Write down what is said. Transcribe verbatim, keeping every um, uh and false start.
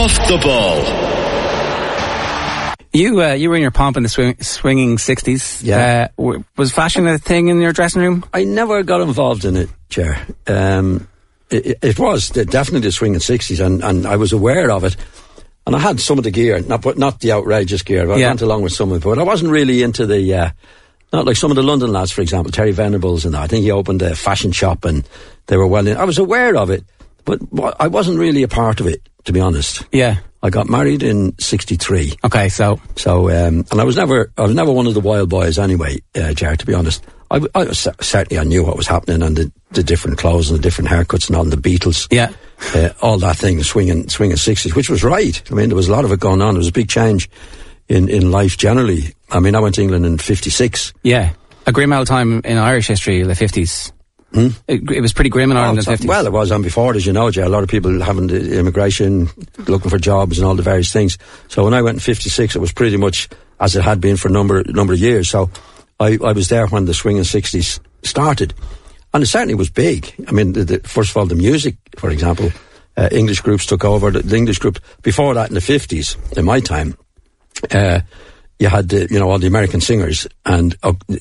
Off the ball. You uh, you were in your pomp in the swing, swinging sixties. Yeah. Uh, w- was fashion a thing in your dressing room? I never got involved in it, Ger. Um, it, it was definitely the swinging sixties, and, and I was aware of it. And I had some of the gear, not but not the outrageous gear, but yeah. I went along with some of it. But I wasn't really into the, uh, not like some of the London lads, for example, Terry Venables and that. I think he opened a fashion shop and they were well in. I was aware of it, but I wasn't really a part of it, to be honest. Yeah. I got married in sixty-three. Okay, so... So, um, and I was never, I was never one of the wild boys anyway, uh, Jared, to be honest. I, I was, certainly I knew what was happening and the, the different clothes and the different haircuts and all the Beatles. Yeah. Uh, all that thing, swinging, swinging sixties, which was right. I mean, there was a lot of it going on. There was a big change in, in life generally. I mean, I went to England in fifty-six. Yeah. A grim old time in Irish history, the fifties. Hmm? It, it was pretty grim in Ireland in the fifties. Well, it was on before, as you know, Jay. A lot of people having the immigration, looking for jobs and all the various things. So when I went in fifty-six, it was pretty much as it had been for a number, number of years. So I, I was there when the swinging sixties started. And it certainly was big. I mean, the, the, first of all, the music, for example, uh, English groups took over. The, the English group, before that in the fifties, in my time, uh, you had, uh, you know, all the American singers and uh,